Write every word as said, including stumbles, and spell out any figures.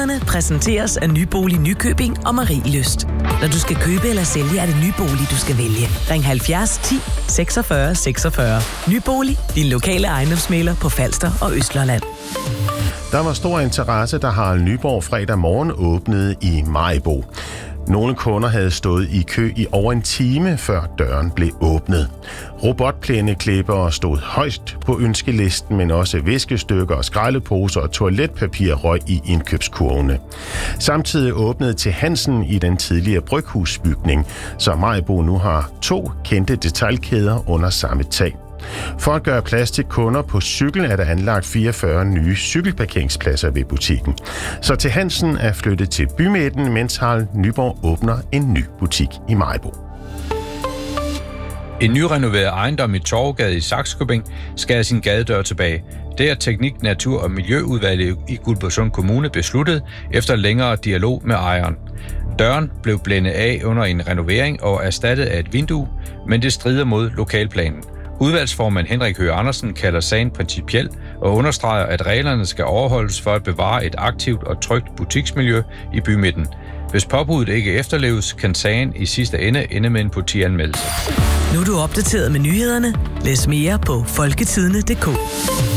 Nyhederne præsenteres af Nybolig Nykøbing og Marielyst. Når du skal købe eller sælge, er det Nybolig, du skal vælge. Ring halvfjerds ti seksogfyrre seksogfyrre. Nybolig, din lokale ejendomsmægler på Falster og Østlandet. Der var stor interesse, da Harald Nyborg fredag morgen åbnede i Maribo. Nogle kunder havde stået i kø i over en time, før døren blev åbnet. Robotplæneklippere stod højst på ønskelisten, men også viskestykker og skraldeposer og toiletpapir røg i indkøbskurvene. Samtidig åbnede til Hansen i den tidligere bryghusbygning, så Maribo nu har to kendte detailkæder under samme tag. For at gøre plads til kunder på cykel er der anlagt fireogfyrre nye cykelparkeringspladser ved butikken. Så til Hansen er flyttet til bymidten, mens Harald Nyborg åbner en ny butik i Maribo. En nyrenoveret ejendom i Torvegade i Sakskøbing skal have sin gadedør tilbage. Det er Teknik, Natur og Miljøudvalget i Guldborgsund Kommune besluttet efter længere dialog med ejeren. Døren blev blændet af under en renovering og erstattet af et vindue, men det strider mod lokalplanen. Udvalgsformand Henrik Høgh Andersen kalder sagen principiel og understreger, at reglerne skal overholdes for at bevare et aktivt og trygt butiksmiljø i bymidten. Hvis påbuddet ikke efterleves, kan sagen i sidste ende ende med en politianmeldelse. Nu er du opdateret med nyhederne. Læs mere på folketidende punktum d k.